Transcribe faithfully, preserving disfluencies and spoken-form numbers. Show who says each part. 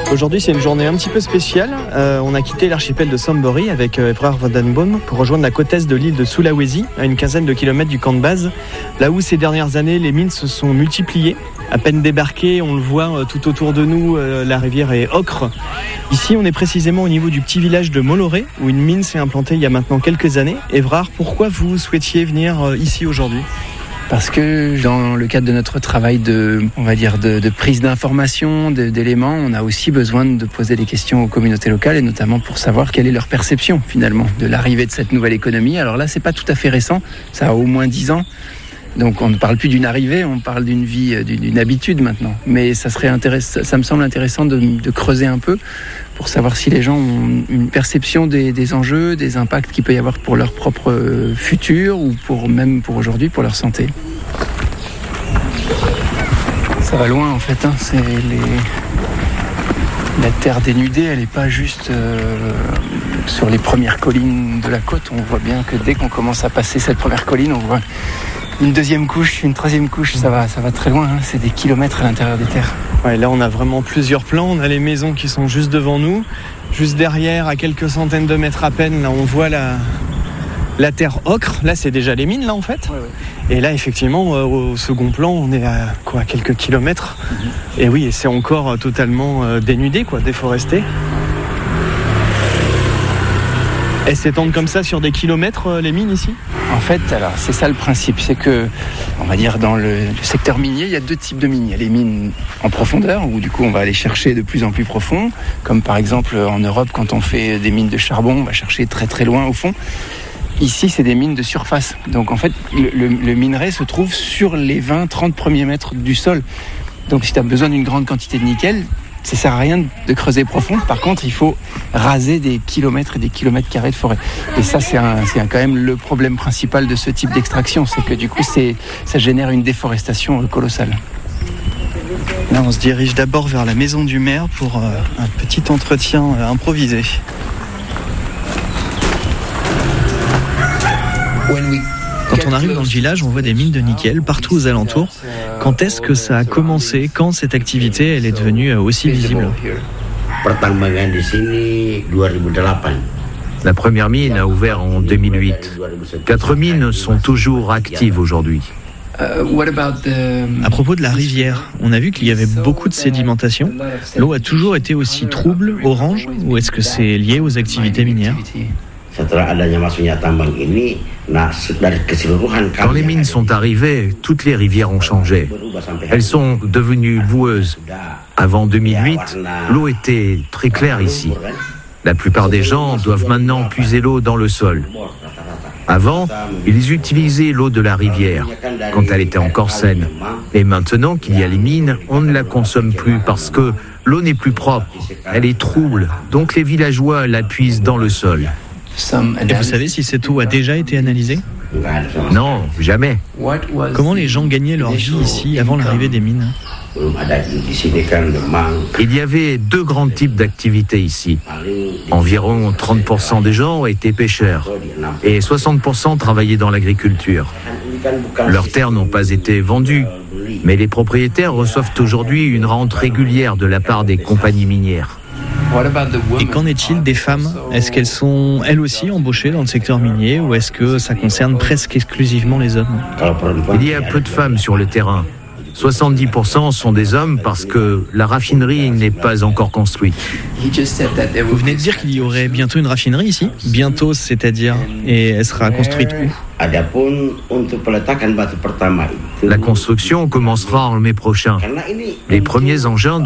Speaker 1: Aujourd'hui, c'est une journée un petit peu spéciale. Euh, on a quitté l'archipel de Sambori avec euh, Evrard Vandenboom pour rejoindre la côte est de l'île de Sulawesi, à une quinzaine de kilomètres du camp de base, là où ces dernières années, les mines se sont multipliées. À peine débarqué, on le voit euh, tout autour de nous, euh, la rivière est ocre. Ici, on est précisément au niveau du petit village de Moloré, où une mine s'est implantée il y a maintenant quelques années. Evrard, pourquoi vous souhaitiez venir euh, ici aujourd'hui ?
Speaker 2: Parce que dans le cadre de notre travail de, on va dire, de, de prise d'information, de, d'éléments, on a aussi besoin de poser des questions aux communautés locales et notamment pour savoir quelle est leur perception finalement de l'arrivée de cette nouvelle économie. Alors là, c'est pas tout à fait récent, ça a au moins dix ans. Donc on ne parle plus d'une arrivée, on parle d'une vie, d'une, d'une habitude maintenant. Mais ça serait intéressant, ça me semble intéressant de, de creuser un peu pour savoir si les gens ont une perception des, des enjeux, des impacts qu'il peut y avoir pour leur propre futur ou pour même pour aujourd'hui, pour leur santé. Ça va loin en fait, hein. C'est les... La terre dénudée, elle n'est pas juste euh, sur les premières collines de la côte. On voit bien que dès qu'on commence à passer cette première colline, on voit une deuxième couche, une troisième couche, ça va, ça va très loin, hein. C'est des kilomètres à l'intérieur des terres.
Speaker 1: Ouais, là, on a vraiment plusieurs plans. On a les maisons qui sont juste devant nous. Juste derrière, à quelques centaines de mètres à peine, là, on voit la, la terre ocre. Là, c'est déjà les mines, là, en fait.
Speaker 2: Ouais, ouais.
Speaker 1: Et là, effectivement, euh, au second plan, on est à quoi, quelques kilomètres. Mm-hmm. Et oui, et c'est encore euh, totalement euh, dénudé, quoi, déforesté. Elles s'étendent comme ça sur des kilomètres, euh, les mines, ici ?
Speaker 2: En fait, alors c'est ça le principe, c'est que, on va dire, dans le, le secteur minier, il y a deux types de mines. Il y a les mines en profondeur, où du coup on va aller chercher de plus en plus profond, comme par exemple en Europe, quand on fait des mines de charbon, on va chercher très très loin au fond. Ici, c'est des mines de surface. Donc en fait, le, le, le minerai se trouve sur les vingt à trente premiers mètres du sol. Donc si tu as besoin d'une grande quantité de nickel, ça ne sert à rien de creuser profond. Par contre, il faut raser des kilomètres et des kilomètres carrés de forêt. Et ça, c'est, un, c'est un, quand même le problème principal de ce type d'extraction. C'est que du coup, c'est, ça génère une déforestation colossale.
Speaker 1: Là, on se dirige d'abord vers la maison du maire pour euh, un petit entretien euh, improvisé. Quand on arrive dans le village, on voit des mines de nickel partout aux alentours. Quand est-ce que ça a commencé ? Quand cette activité elle est devenue aussi visible ?
Speaker 3: La première mine a ouvert en deux mille huit. Quatre mines sont toujours actives aujourd'hui.
Speaker 1: À propos de la rivière, on a vu qu'il y avait beaucoup de sédimentation. L'eau a toujours été aussi trouble, orange, ou est-ce que c'est lié aux activités minières ?
Speaker 3: Quand les mines sont arrivées, toutes les rivières ont changé. Elles sont devenues boueuses. Avant deux mille huit, l'eau était très claire ici. La plupart des gens doivent maintenant puiser l'eau dans le sol. Avant, ils utilisaient l'eau de la rivière, quand elle était encore saine. Et maintenant qu'il y a les mines, on ne la consomme plus parce que l'eau n'est plus propre. Elle est trouble, donc les villageois la puisent dans le sol.
Speaker 1: Et vous savez si cette eau a déjà été analysée ?
Speaker 3: Non, jamais.
Speaker 1: Comment les gens gagnaient leur vie ici avant l'arrivée des mines ?
Speaker 3: Il y avait deux grands types d'activités ici. Environ trente pour cent des gens étaient pêcheurs et soixante pour cent travaillaient dans l'agriculture. Leurs terres n'ont pas été vendues, mais les propriétaires reçoivent aujourd'hui une rente régulière de la part des compagnies minières.
Speaker 1: Et qu'en est-il des femmes ? Est-ce qu'elles sont elles aussi embauchées dans le secteur minier ou est-ce que ça concerne presque exclusivement les hommes ?
Speaker 3: Il y a peu de femmes sur le terrain. soixante-dix pour cent sont des hommes parce que la raffinerie n'est pas encore construite.
Speaker 1: Vous venez de dire qu'il y aurait bientôt une raffinerie ici ? Bientôt, c'est-à-dire ? Et elle sera construite où ?
Speaker 3: La construction commencera en mai prochain. Les premiers engins